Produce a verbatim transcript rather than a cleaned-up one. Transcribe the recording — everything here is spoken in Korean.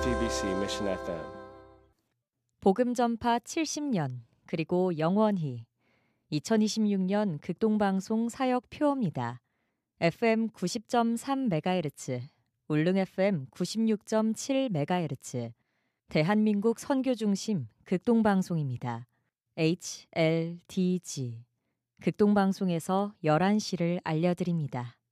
지비씨 Mission 에프엠. 복음 전파 칠십 년 그리고 영원히 이천이십육 년 극동방송 사역 표어입니다. 에프엠 구십 점 삼 메가헤르츠, 울릉 에프엠 구십육 점 칠 메가헤르츠, 대한민국 선교중심 극동방송입니다. 에이치엘디지 극동방송에서 열한 시를 알려드립니다.